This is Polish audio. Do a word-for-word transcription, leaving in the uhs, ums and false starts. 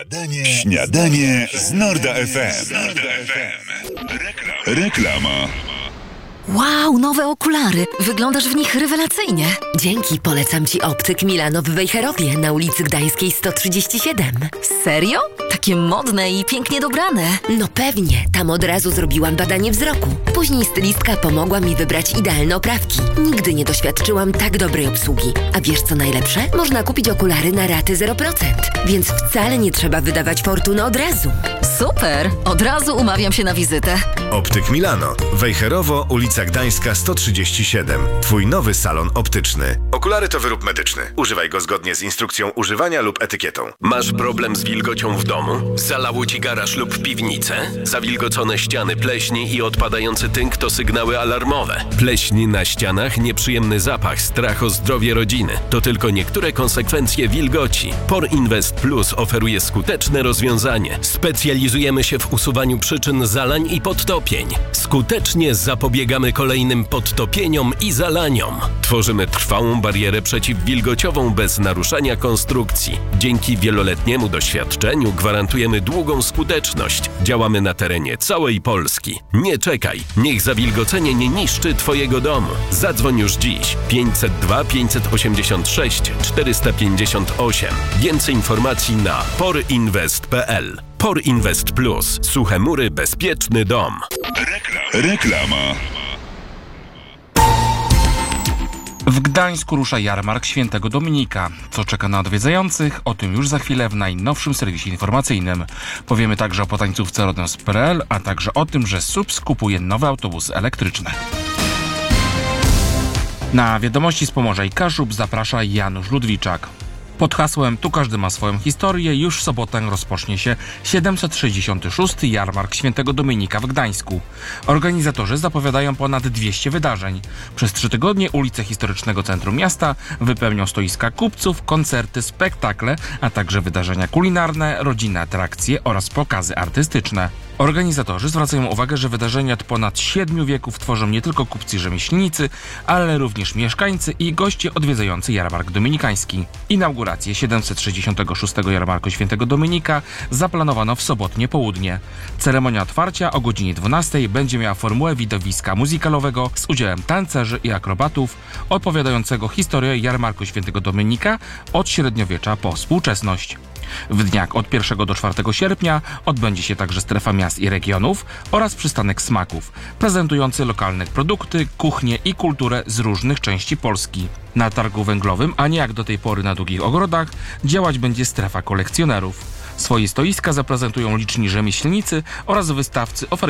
Śniadanie, śniadanie z Norda F M. Reklama. Reklama. Wow, nowe okulary. Wyglądasz w nich rewelacyjnie. Dzięki, polecam Ci Optyk Milano w Wejherowie na ulicy Gdańskiej sto trzydzieści siedem. Serio? Takie modne i pięknie dobrane. No pewnie, tam od razu zrobiłam badanie wzroku. Później stylistka pomogła mi wybrać idealne oprawki. Nigdy nie doświadczyłam tak dobrej obsługi. A wiesz co najlepsze? Można kupić okulary na raty zero procent, więc wcale nie trzeba wydawać fortuny od razu. Super! Od razu umawiam się na wizytę. Optyk Milano. Wejherowo, ulica Gdańska sto trzydzieści siedem. Twój nowy salon optyczny. Okulary to wyrób medyczny. Używaj go zgodnie z instrukcją używania lub etykietą. Masz problem z wilgocią w domu? Zalało ci garaż lub piwnicę? Zawilgocone ściany, pleśni i odpadający tynk to sygnały alarmowe. Pleśni na ścianach, nieprzyjemny zapach, strach o zdrowie rodziny. To tylko niektóre konsekwencje wilgoci. PorInvest Plus oferuje skuteczne rozwiązanie. Specjalizujemy się w usuwaniu przyczyn zalań i podtopień. Skutecznie zapobiegamy kolejnym podtopieniom i zalaniom. Tworzymy trwałą barierę przeciwwilgociową bez naruszania konstrukcji. Dzięki wieloletniemu doświadczeniu gwarantujemy długą skuteczność. Działamy na terenie całej Polski. Nie czekaj, niech zawilgocenie nie niszczy Twojego domu. Zadzwoń już dziś. pięćset dwa pięćset osiemdziesiąt sześć czterysta pięćdziesiąt osiem. Więcej informacji na porinvest kropka p l. PorInvest Plus. Suche mury, bezpieczny dom. Reklama. Reklama. W Gdańsku rusza jarmark Świętego Dominika. Co czeka na odwiedzających? O tym już za chwilę w najnowszym serwisie informacyjnym. Powiemy także o potańcówce Rodnos kropka p l, a także o tym, że S U P skupuje nowe autobusy elektryczne. Na wiadomości z Pomorza i Kaszub zaprasza Janusz Ludwiczak. Pod hasłem Tu każdy ma swoją historię już w sobotę rozpocznie się siedemset sześćdziesiąty szósty Jarmark Świętego Dominika w Gdańsku. Organizatorzy zapowiadają ponad dwieście wydarzeń. Przez trzy tygodnie ulice historycznego centrum miasta wypełnią stoiska kupców, koncerty, spektakle, a także wydarzenia kulinarne, rodzinne atrakcje oraz pokazy artystyczne. Organizatorzy zwracają uwagę, że wydarzenia od ponad siedmiu wieków tworzą nie tylko kupcy i rzemieślnicy, ale również mieszkańcy i goście odwiedzający Jarmark Dominikański. Inaugurację siedemset sześćdziesiątego szóstego Jarmarku Świętego Dominika zaplanowano w sobotnie południe. Ceremonia otwarcia o godzinie dwunastej będzie miała formułę widowiska muzykalowego z udziałem tancerzy i akrobatów opowiadającego historię Jarmarku Świętego Dominika od średniowiecza po współczesność. W dniach od pierwszego do czwartego sierpnia odbędzie się także strefa miast i regionów oraz przystanek smaków, prezentujący lokalne produkty, kuchnię i kulturę z różnych części Polski. Na targu węglowym, a nie jak do tej pory na Długich Ogrodach, działać będzie strefa kolekcjonerów. Swoje stoiska zaprezentują liczni rzemieślnicy oraz wystawcy oferujący